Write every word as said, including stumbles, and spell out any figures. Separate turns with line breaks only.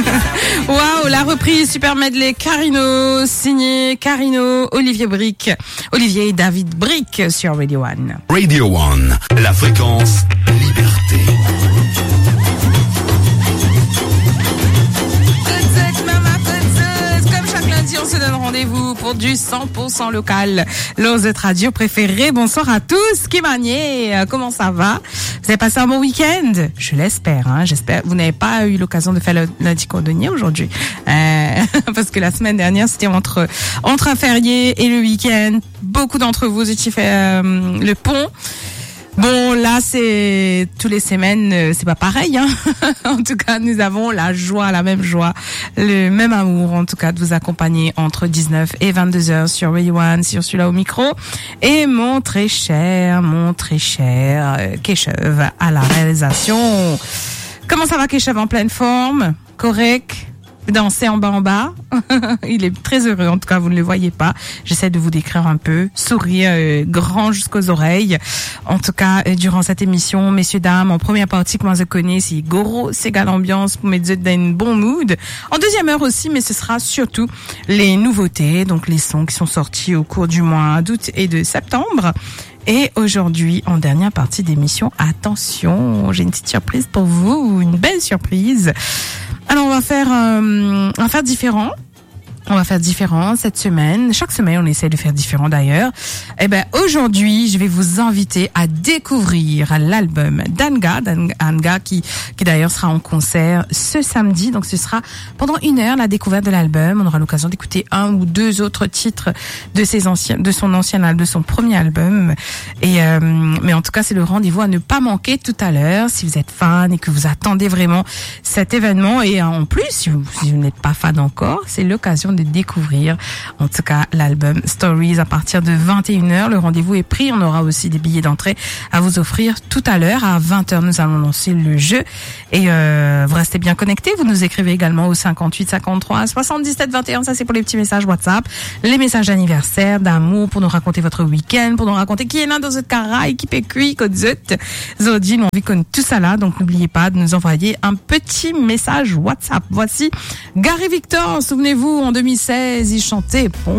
Waouh, la reprise Super Medley Carino, signé Carino, Olivier Brick, Olivier et David Brick sur Radio One.
Radio One, la fréquence liberté.
Comme chaque lundi, on se donne rendez-vous pour du cent pour cent local. L'O Z Radio préférée. Bonsoir à tous. Qui manier? Comment ça va? Vous avez passé un bon week-end? Je l'espère, hein. J'espère. Vous n'avez pas eu l'occasion de faire le lundi cordonnier aujourd'hui. Euh, parce que la semaine dernière, c'était entre, entre un férié et le week-end. Beaucoup d'entre vous étiez fait, euh, le pont. Bon, là, c'est tous les semaines, euh, c'est pas pareil, hein. En tout cas, nous avons la joie, la même joie, le même amour, en tout cas, de vous accompagner entre dix-neuf et vingt-deux heures sur Radio One, sur celui-là au micro. Et mon très cher, mon très cher euh, Keshev à la réalisation. Comment ça va, Keshev? En pleine forme? Correct? Danser en bas en bas. Il est très heureux, en tout cas vous ne le voyez pas. J'essaie de vous décrire un peu. Sourire euh, grand jusqu'aux oreilles. En tout cas, euh, durant cette émission, messieurs, dames, en première partie, comment je connais, c'est gros, c'est gal ambiance pour mettre dans une bon mood. En deuxième heure aussi, mais ce sera surtout les nouveautés, donc les sons qui sont sortis au cours du mois d'août et de septembre. Et aujourd'hui, en dernière partie d'émission, attention, j'ai une petite surprise pour vous, une belle surprise. Alors on va faire, euh, on va faire différent. On va faire différent cette semaine. Chaque semaine, on essaie de faire différent d'ailleurs. Eh ben, aujourd'hui, je vais vous inviter à découvrir l'album d'Anga, d'Anga qui, qui d'ailleurs sera en concert ce samedi. Donc, ce sera pendant une heure la découverte de l'album. On aura l'occasion d'écouter un ou deux autres titres de ses anciens, de son ancien album, de son premier album. Et, euh, mais en tout cas, c'est le rendez-vous à ne pas manquer tout à l'heure si vous êtes fan et que vous attendez vraiment cet événement. Et en plus, si vous, si vous n'êtes pas fan encore, c'est l'occasion de découvrir en tout cas l'album Stories à partir de vingt et une heures. Le rendez-vous est pris. On aura aussi des billets d'entrée à vous offrir tout à l'heure. À vingt heures, nous allons lancer le jeu. Et euh, vous restez bien connectés. Vous nous écrivez également au cinquante-huit cinquante-trois soixante-dix-sept vingt et un. Ça, c'est pour les petits messages WhatsApp. Les messages d'anniversaire, d'amour, pour nous raconter votre week-end, pour nous raconter qui est là dans cette caraï, qui peut cuire, que zut. Zodine, on vit comme tout ça là. Donc, n'oubliez pas de nous envoyer un petit message WhatsApp. Voici Gary Victor. Souvenez-vous, en deux mille seize, il chantait Bon